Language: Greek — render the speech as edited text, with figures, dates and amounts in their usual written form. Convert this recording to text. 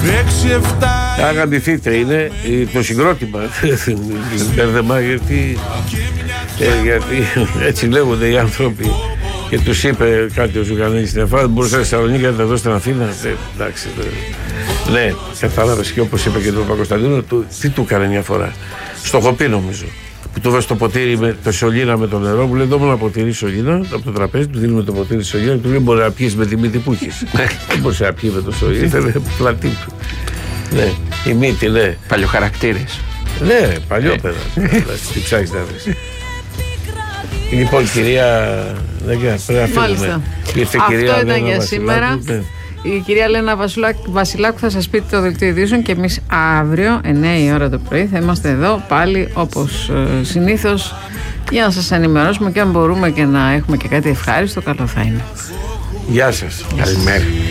Αγαπηθείτε είναι το συγκρότημα. Μπέρδεμα γιατί έτσι λέγονται οι άνθρωποι. Και τους είπε κάτι ο Ζουγανέλης στην Εφρά, δεν μπορούσε να Θεσσαλονίκη να τα δώσει στην Αθήνα. Εντάξει. Ναι, κατάλαβες και όπως είπε και τον Παπακοσταντίνο, τι του έκανε μια φορά. Στο Χοπί νομίζω. Που του βάζει το ποτήρι με το σωλήνα με το νερό, μου λέει: δώμε ένα ποτήρι σωλήνα από το τραπέζι, του δίνουμε το ποτήρι σωλήνα και του λέει: μπορεί να πιεις με τη μύτη που έχεις. Δεν μπορεί να πιει με το σωλήνα, ήθελε πλατή του. Ναι, η μύτη, ναι. Παλιοχαρακτήρες. Ναι, παλιόπαιδα. Τι ψάχνεις να βρεις. Λοιπόν, κυρία. Πρέπει να φύγουμε. Αυτό ήταν για σήμερα. Η κυρία Λένα Βασιλάκου θα σας πει το δελτίο ειδήσεων και εμείς αύριο 9 η ώρα το πρωί θα είμαστε εδώ πάλι όπως συνήθως για να σας ενημερώσουμε και αν μπορούμε και να έχουμε και κάτι ευχάριστο, καλό θα είναι. Γεια σας. Καλημέρα.